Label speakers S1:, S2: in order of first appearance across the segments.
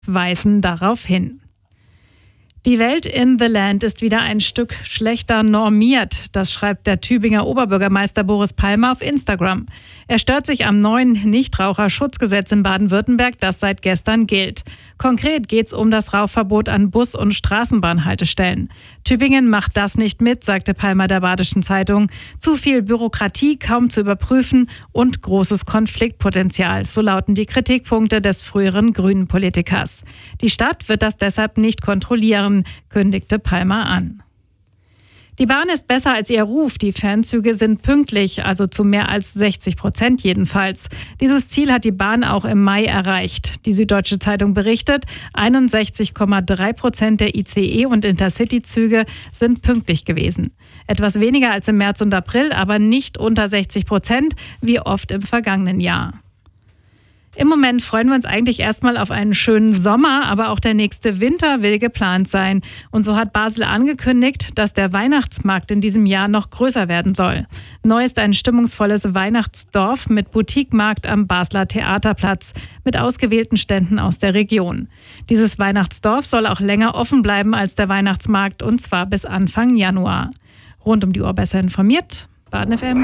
S1: weisen darauf hin. Die Welt in The Land ist wieder ein Stück schlechter normiert. Das schreibt der Tübinger Oberbürgermeister Boris Palmer auf Instagram. Er stört sich am neuen Nichtraucherschutzgesetz in Baden-Württemberg, das seit gestern gilt. Konkret geht es um das Rauchverbot an Bus- und Straßenbahnhaltestellen. Tübingen macht das nicht mit, sagte Palmer der Badischen Zeitung. Zu viel Bürokratie, kaum zu überprüfen und großes Konfliktpotenzial. So lauten die Kritikpunkte des früheren Grünen-Politikers. Die Stadt wird das deshalb nicht kontrollieren, kündigte Palmer an. Die Bahn ist besser als ihr Ruf. Die Fernzüge sind pünktlich, also zu mehr als 60% jedenfalls. Dieses Ziel hat die Bahn auch im Mai erreicht. Die Süddeutsche Zeitung berichtet, 61,3% der ICE- und Intercity-Züge sind pünktlich gewesen. Etwas weniger als im März und April, aber nicht unter 60%, wie oft im vergangenen Jahr. Im Moment freuen wir uns eigentlich erstmal auf einen schönen Sommer, aber auch der nächste Winter will geplant sein. Und so hat Basel angekündigt, dass der Weihnachtsmarkt in diesem Jahr noch größer werden soll. Neu ist ein stimmungsvolles Weihnachtsdorf mit Boutiquemarkt am Basler Theaterplatz mit ausgewählten Ständen aus der Region. Dieses Weihnachtsdorf soll auch länger offen bleiben als der Weihnachtsmarkt, und zwar bis Anfang Januar. Rund um die Uhr besser informiert, Baden FM.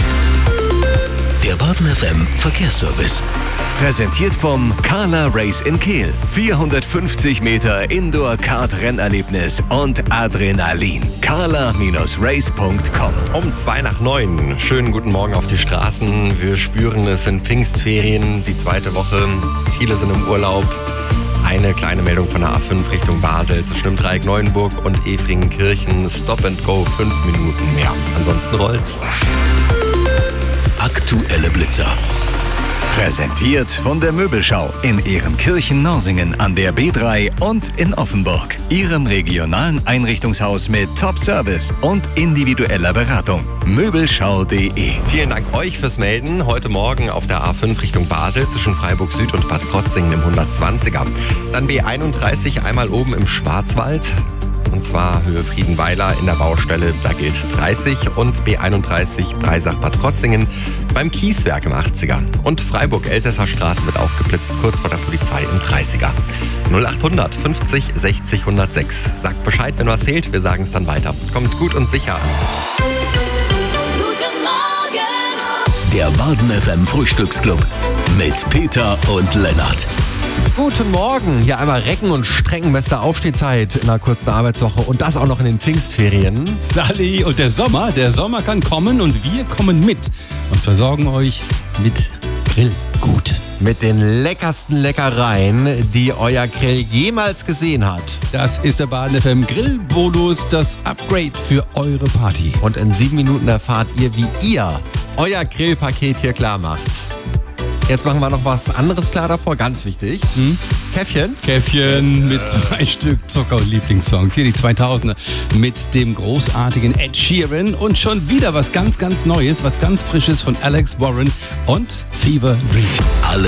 S2: Der Baden FM Verkehrsservice. Präsentiert vom Carla Race in Kehl. 450 Meter Indoor-Kart-Rennerlebnis und Adrenalin. carla-race.com.
S3: Um 8:02. Schönen guten Morgen auf die Straßen. Wir spüren, es sind Pfingstferien, die zweite Woche. Viele sind im Urlaub. Eine kleine Meldung von der A5 Richtung Basel zwischen dem Dreieck Neuenburg und Efringenkirchen. Stop and go, 5 Minuten mehr. Ansonsten rollt's.
S2: Aktuelle Blitzer. Präsentiert von der Möbelschau in Ehrenkirchen-Norsingen an der B3 und in Offenburg. Ihrem regionalen Einrichtungshaus mit Top-Service und individueller Beratung. Möbelschau.de.
S3: Vielen Dank euch fürs Melden. Heute Morgen auf der A5 Richtung Basel zwischen Freiburg Süd und Bad Krotzingen im 120er. Dann B31 einmal oben im Schwarzwald. Und zwar Höhe Friedenweiler in der Baustelle, da gilt 30, und B31 Breisach-Bad Krotzingen beim Kieswerk im 80er. Und Freiburg-Elsässer Straße wird auch geblitzt, kurz vor der Polizei im 30er. 0800 50 60 106. Sagt Bescheid, wenn was zählt, wir sagen es dann weiter. Kommt gut und sicher an.
S4: Guten Morgen!
S2: Der Baden FM Frühstücksclub mit Peter und Lennart.
S5: Guten Morgen. Hier einmal Recken und Strecken, beste Aufstehzeit in einer kurzen Arbeitswoche und das auch noch in den Pfingstferien.
S6: Sally, und der Sommer kann kommen und wir kommen mit und versorgen euch mit Grillgut.
S5: Mit den leckersten Leckereien, die euer Grill jemals gesehen hat.
S6: Das ist der Baden FM Grillbonus, das Upgrade für eure Party.
S5: Und in 7 Minuten erfahrt ihr, wie ihr euer Grillpaket hier klar macht. Jetzt machen wir noch was anderes klar davor, ganz wichtig. Käffchen
S6: mit 2 Stück Zucker- und Lieblingssongs. Hier die 2000er mit dem großartigen Ed Sheeran und schon wieder was ganz, ganz Neues, was ganz Frisches von Alex Warren und Fever Dream.
S2: Alle